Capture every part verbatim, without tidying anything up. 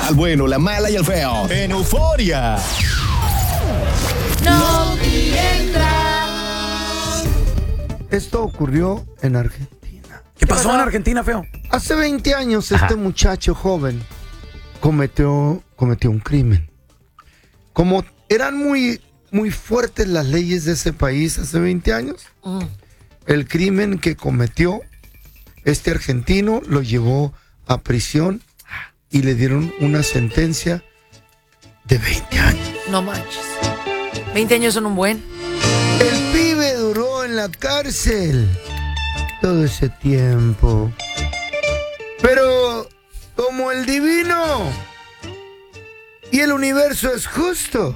al bueno, la mala y el feo. En Euforia. No mientras. Esto ocurrió en Argentina. ¿Qué pasó en Argentina, feo? Hace veinte años Ajá. este muchacho joven cometió, cometió un crimen. Como eran muy, muy fuertes las leyes de ese país hace veinte años, Mm. el crimen que cometió este argentino lo llevó a prisión y le dieron una sentencia de veinte años. No manches. veinte años son un buen. El pibe duró en la cárcel todo ese tiempo. Pero como el divino y el universo es justo,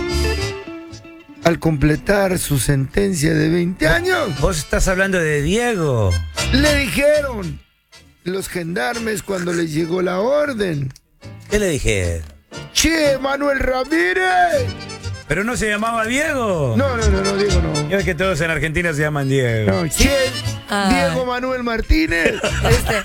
al completar su sentencia de veinte años, Vos estás hablando de Diego. le dijeron los gendarmes cuando les llegó la orden: ¿Qué le dije? Che, Manuel Ramírez. Pero no se llamaba Diego. No, no, no, no, Diego no. Yo es que todos en Argentina se llaman Diego. No, Che, Ay. Diego Manuel Martínez. Este.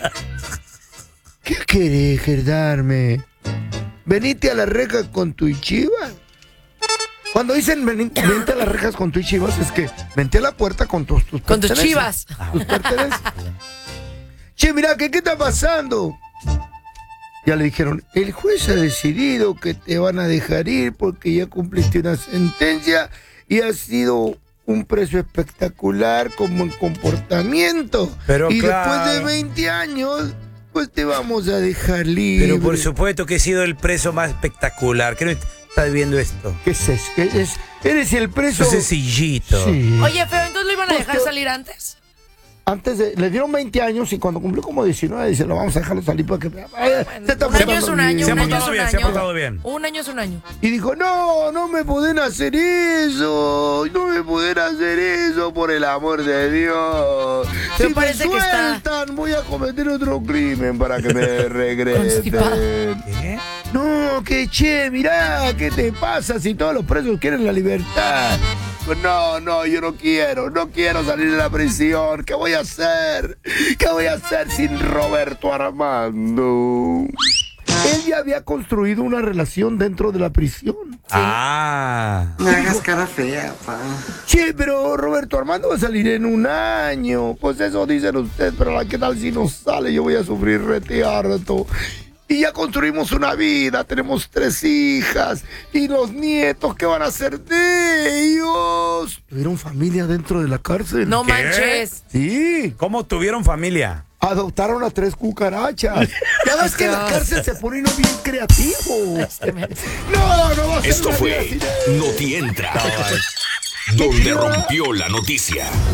¿Qué querés, gendarme? ¿Venite a la reja con tu chivas? Cuando dicen vení- vente a las rejas con tu chivas, es que vente a la puerta con tus, tus Con tus pertenencias. chivas. Tus pertenencias. Che, mira, ¿qué, ¿qué está pasando? Ya le dijeron, el juez ha decidido que te van a dejar ir porque ya cumpliste una sentencia y has sido un preso espectacular como en comportamiento. Pero y claro. después de veinte años, pues te vamos a dejar libre. Pero por supuesto que he sido el preso más espectacular. ¿Qué no estás viendo esto? ¿Qué es eso? ¿Qué es? ¿Eres el preso? Eso es sencillito. Sí. Oye, feo, ¿entonces lo iban a Pues dejar que- salir antes? Antes de, le dieron veinte años y cuando cumplió como diecinueve, dice, lo vamos a dejarlo salir porque ay, se está Un año portando es un bien". año, Se ha un año es portado un bien, se ha año. portado bien. Un año es un año. Y dijo, no, no me pueden hacer eso, no me pueden hacer eso, por el amor de Dios. Pero Si parece me que está- sueltan, voy a cometer otro crimen para que me Constipado. regresen. ¿Qué? No, que che, mirá, ¿qué te pasa si todos los presos quieren la libertad? Pues no, no, yo no quiero, no quiero salir de la prisión. ¿Qué voy a hacer? ¿Qué voy a hacer sin Roberto Armando? Él ya había construido una relación dentro de la prisión. Ah. No hagas cara fea, pa. Che, pero Roberto Armando va a salir en un año. Pues eso dicen ustedes, pero ¿qué tal si no sale? Yo voy a sufrir rete harto. Y ya construimos una vida, tenemos tres hijas. Y los nietos, ¿qué van a hacer de ellos? ¿Tuvieron familia dentro de la cárcel? No ¿Qué? manches. Sí, ¿Cómo tuvieron familia? adoptaron a tres cucarachas. Ya ves que en la cárcel se pone uno bien creativo. No, no va a ser Esto una vida fue así de- No Te Entra, donde rompió la noticia.